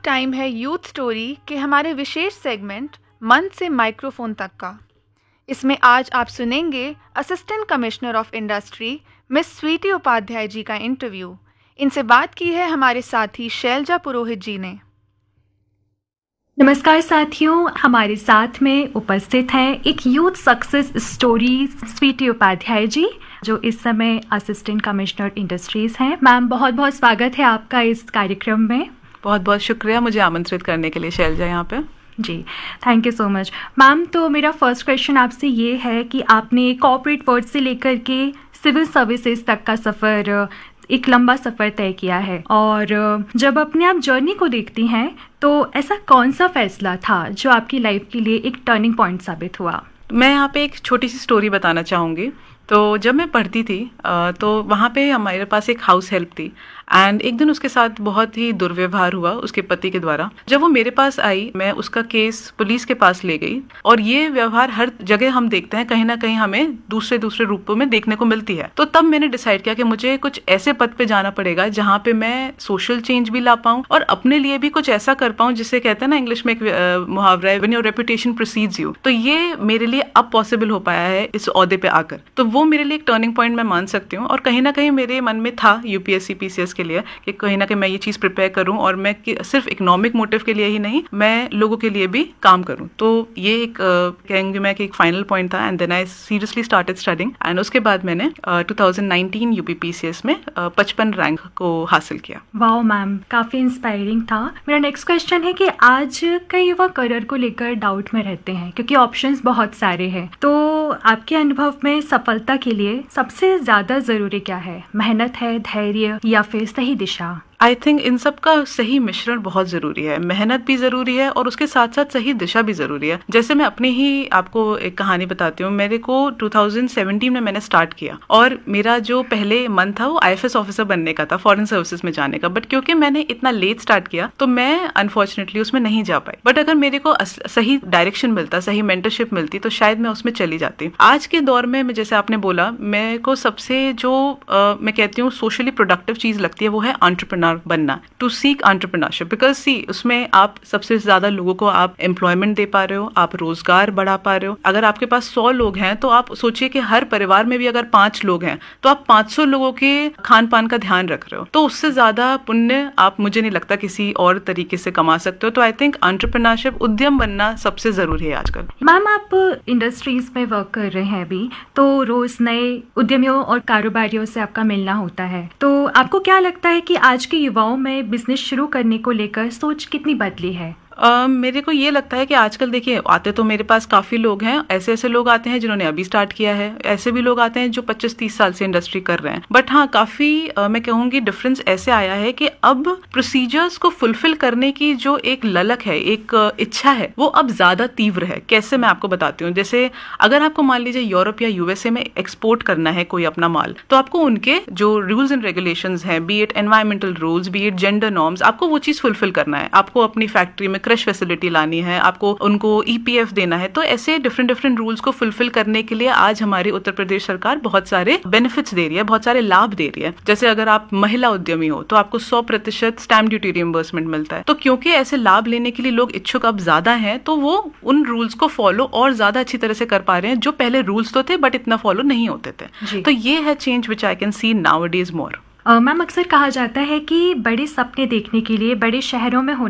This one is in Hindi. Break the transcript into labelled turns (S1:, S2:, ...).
S1: टाइम है यूथ स्टोरी के हमारे विशेष सेगमेंट मन से माइक्रोफोन तक का। इसमें आज आप सुनेंगे assistant commissioner of industry miss Sweety Upadhyay ji का इंटरव्यू। इनसे बात की है हमारे साथी शैलजा पुरोहित जी ने।
S2: नमस्कार साथियों, हमारे साथ में उपस्थित हैं एक youth success story Sweety Upadhyay ji, जो इस समय असिस्टेंट कमिश्नर इंडस्ट्रीज हैं। मैम, बहुत बहुत स्वागत है आपका इस कार्यक्रम में।
S3: बहुत बहुत शुक्रिया मुझे आमंत्रित करने के लिए शैलजा यहाँ पे।
S2: जी, thank you so much. Ma'am, तो मेरा फर्स्ट क्वेश्चन आपसे ये है कि आपने कॉर्पोरेट वर्ल्ड से लेकर के सिविल सर्विसेज तक का सफ़र, एक लंबा सफ़र तय किया है, और जब अपने आप जर्नी को देखती हैं तो ऐसा कौन सा फैसला था जो आपकी लाइफ के लिए एक टर्निंग पॉइंट साबित हुआ?
S3: मैं यहाँ पे एक छोटी सी स्टोरी बताना चाहूँगी। तो जब मैं पढ़ती थी तो वहाँ पे हमारे पास एक हाउस हेल्प थी, एंड एक दिन उसके साथ बहुत ही दुर्व्यवहार हुआ उसके पति के द्वारा। जब वो मेरे पास आई, मैं उसका केस पुलिस के पास ले गई, और ये व्यवहार हर जगह हम देखते हैं, कहीं ना कहीं हमें दूसरे दूसरे रूपों में देखने को मिलती है। तो तब मैंने डिसाइड किया कि मुझे कुछ ऐसे पद पे जाना पड़ेगा जहाँ पे मैं सोशल चेंज भी ला पाऊँ और अपने लिए भी कुछ ऐसा कर पाऊँ जिसे कहते हैं ना इंग्लिश में एक मुहावरा है, when your reputation precedes you. तो ये मेरे लिए अब पॉसिबल हो पाया है इस ओहदे पे आकर। तो वो मेरे लिए एक टर्निंग पॉइंट मैं मान सकती हूँ, और कहीं ना कहीं मेरे मन में था यूपीएससी पीसीएस के लिए कि कहीं ना कहीं मैं ये चीज़ प्रिपेयर करूँ, और मैं सिर्फ इकोनॉमिक मोटिव के लिए ही नहीं, मैं लोगों के लिए भी काम करूँ। तो ये एक कहेंगे मैं कि एक फाइनल पॉइंट था, and then I seriously started studying, and उसके बाद मैंने 2019 यूपीपीसीएस में 55 रैंक को हासिल किया।
S2: वाओ मैम, काफ़ी इंस्पायरिंग था। मेरा नेक्स्ट क्वेश्चन है कि आज कई युवा करियर को लेकर डाउट में रहते हैं क्योंकि ऑप्शंस बहुत सारे हैं। तो आपके अनुभव में सफलता के लिए सबसे ज़्यादा ज़रूरी क्या है? मेहनत है, धैर्य, या फिर सही दिशा?
S3: आई थिंक इन सब का सही मिश्रण बहुत ज़रूरी है। मेहनत भी ज़रूरी है और उसके साथ साथ सही दिशा भी ज़रूरी है। जैसे मैं अपनी ही आपको एक कहानी बताती हूँ। मेरे को 2017 में मैंने स्टार्ट किया, और मेरा जो पहले मन था वो आईएफएस ऑफिसर बनने का था, फॉरेन सर्विसेज में जाने का। बट क्योंकि मैंने इतना लेट स्टार्ट किया तो मैं अनफॉर्चुनेटली उसमें नहीं जा पाई। बट अगर मेरे को सही डायरेक्शन मिलता, सही मेंटरशिप मिलती, तो शायद मैं उसमें चली जाती। आज के दौर में जैसे आपने बोला, मेरे को सबसे जो मैं कहती हूँ सोशली प्रोडक्टिव चीज़ लगती है वो है एंटरप्रेन्योर बनना, टू सीक एंटरप्रेन्योरशिप। बिकॉज सी, उसमें आप सबसे ज्यादा लोगों को आप एम्प्लॉयमेंट दे पा रहे हो, आप रोजगार बढ़ा पा रहे हो। अगर आपके पास 100 लोग हैं तो आप सोचिए कि हर परिवार में भी अगर 5 लोग हैं तो आप 500 लोगों के खान पान का ध्यान रख रहे हो। तो उससे ज्यादा पुण्य आप, मुझे नहीं लगता, किसी और तरीके से कमा सकते हो। तो आई थिंक एंटरप्रेन्योरशिप, उद्यम बनना सबसे जरूरी है आजकल।
S2: मैम, आप इंडस्ट्रीज में वर्क कर रहे हैं अभी, तो रोज नए उद्यमियों और कारोबारियों से आपका मिलना होता है। तो आपको क्या लगता है कि आज के युवाओं में बिजनेस शुरू करने को लेकर सोच कितनी बदली है?
S3: मेरे को ये लगता है कि आजकल देखिए, आते तो मेरे पास काफ़ी लोग हैं। ऐसे ऐसे लोग आते हैं जिन्होंने अभी स्टार्ट किया है, ऐसे भी लोग आते हैं जो 25-30 साल से इंडस्ट्री कर रहे हैं। बट हाँ, काफ़ी मैं कहूँगी डिफरेंस ऐसे आया है कि अब प्रोसीजर्स को फुलफिल करने की जो एक ललक है, एक इच्छा है, वो अब ज़्यादा तीव्र है। कैसे, मैं आपको बताती हूँ। जैसे अगर आपको मान लीजिए यूरोप या यूएसए में एक्सपोर्ट करना है कोई अपना माल, तो आपको उनके जो रूल्स एंड रेगुलेशंस हैं, B it environmental rules, B it gender norms, आपको वो चीज़ फुलफिल करना है। आपको अपनी फैक्ट्री में क्रश फैसिलिटी लानी है, आपको उनको ईपीएफ देना है। तो ऐसे डिफरेंट रूल्स को फुलफिल करने के लिए आज हमारी उत्तर प्रदेश सरकार बहुत सारे बेनिफिट्स दे रही है, बहुत सारे लाभ दे रही है। जैसे अगर आप महिला उद्यमी हो तो आपको 100% स्टैम्प ड्यूटी रिइंबर्समेंट मिलता है। तो क्योंकि ऐसे लाभ लेने के लिए लोग इच्छुक अब ज्यादा हैं, तो वो उन रूल्स को फॉलो और ज्यादा अच्छी तरह से कर पा रहे हैं, जो पहले रूल्स तो थे बट इतना फॉलो नहीं होते थे। तो ये है change which I can see now days more.
S2: Ma'am, अक्सर कहा जाता है कि बड़े सपने देखने के लिए बड़े शहरों में होना